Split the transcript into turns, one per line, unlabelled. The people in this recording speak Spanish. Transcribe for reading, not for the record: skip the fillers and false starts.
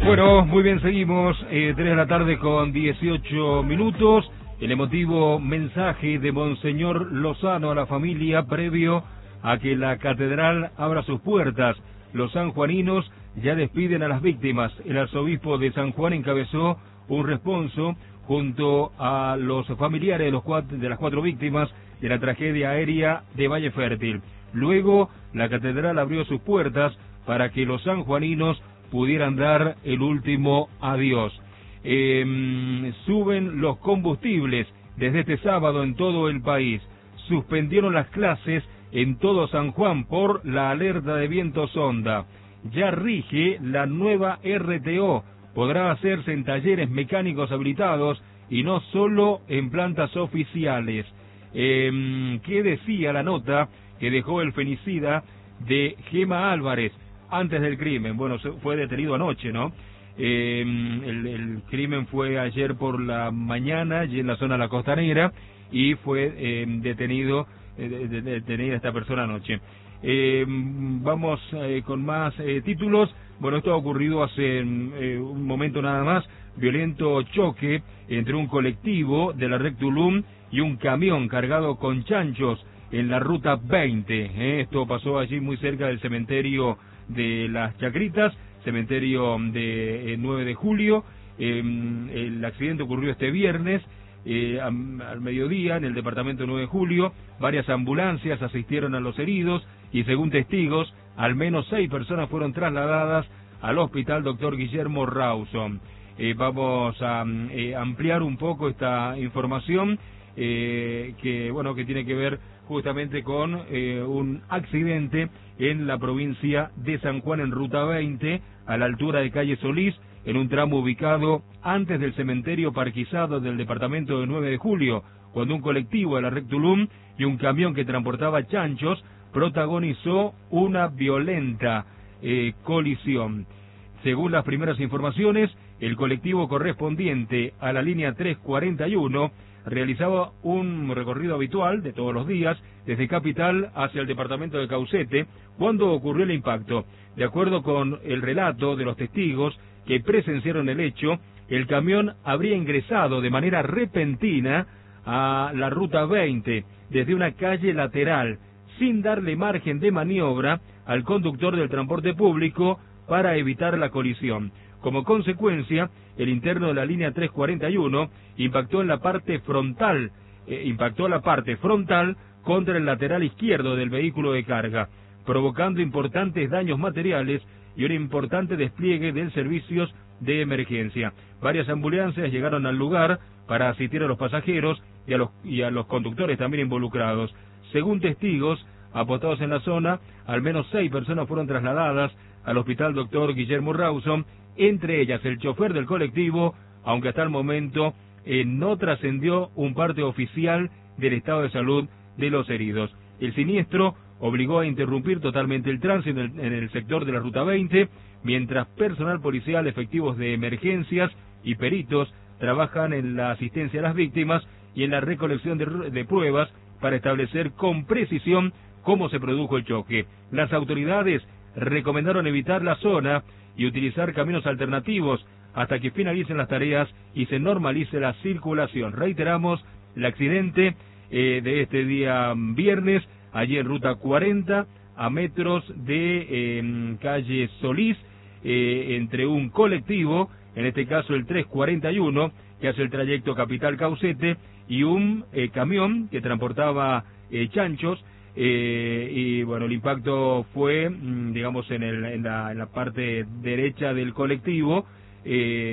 Bueno, muy bien, seguimos. 3 de la tarde con 18 minutos. El emotivo mensaje de Monseñor Lozano a la familia previo a que la catedral abra sus puertas. Los sanjuaninos ya despiden a las víctimas. El arzobispo de San Juan encabezó un responso junto a los familiares de las 4 víctimas de la tragedia aérea de Valle Fértil. Luego, la catedral abrió sus puertas para que los sanjuaninos pudieran dar el último adiós. Suben los combustibles desde este sábado en todo el país. Suspendieron las clases en todo San Juan por la alerta de viento sonda. Ya rige la nueva RTO. Podrá hacerse en talleres mecánicos habilitados y no solo en plantas oficiales. ¿Qué decía la nota que dejó el femicida de Gema Álvarez antes del crimen? Bueno, fue detenido anoche, ¿no? El crimen fue ayer por la mañana, allí en la zona de la Costanera, y fue detenida esta persona anoche. Vamos con más títulos. Bueno, esto ha ocurrido hace un momento nada más. Violento choque entre un colectivo de la Red Tulum y un camión cargado con chanchos en la ruta 20. Esto pasó allí muy cerca del cementerio de Las Chacritas, cementerio de 9 de julio. El accidente ocurrió este viernes al mediodía en el departamento 9 de julio. Varias ambulancias asistieron a los heridos y según testigos, al menos 6 personas fueron trasladadas al hospital Dr. Guillermo Rawson. Vamos a ampliar un poco esta información que tiene que ver justamente con un accidente en la provincia de San Juan en ruta 20, a la altura de calle Solís, en un tramo ubicado antes del cementerio parquizado del departamento de 9 de julio, cuando un colectivo de la Red Tulum y un camión que transportaba chanchos protagonizó una violenta colisión. Según las primeras informaciones, el colectivo correspondiente a la línea 341 realizaba un recorrido habitual de todos los días desde Capital hacia el departamento de Caucete cuando ocurrió el impacto. De acuerdo con el relato de los testigos que presenciaron el hecho, el camión habría ingresado de manera repentina a la ruta 20 desde una calle lateral, sin darle margen de maniobra al conductor del transporte público para evitar la colisión. Como consecuencia, el interno de la línea 341 impactó la parte frontal contra el lateral izquierdo del vehículo de carga, provocando importantes daños materiales y un importante despliegue de servicios de emergencia. Varias ambulancias llegaron al lugar para asistir a los pasajeros y a los conductores también involucrados. Según testigos apostados en la zona, al menos 6 personas fueron trasladadas al hospital Dr. Guillermo Rawson, entre ellas el chofer del colectivo, aunque hasta el momento no trascendió un parte oficial del estado de salud de los heridos. El siniestro obligó a interrumpir totalmente el tránsito en el sector de la ruta 20, mientras personal policial, efectivos de emergencias y peritos trabajan en la asistencia a las víctimas y en la recolección de pruebas para establecer con precisión cómo se produjo el choque. Las autoridades recomendaron evitar la zona y utilizar caminos alternativos hasta que finalicen las tareas y se normalice la circulación. Reiteramos, el accidente de este día viernes, allí en ruta 40, a metros de calle Solís, entre un colectivo, en este caso el 341, que hace el trayecto Capital Caucete, y un camión que transportaba chanchos. Y bueno, el impacto fue, digamos, en la parte derecha del colectivo.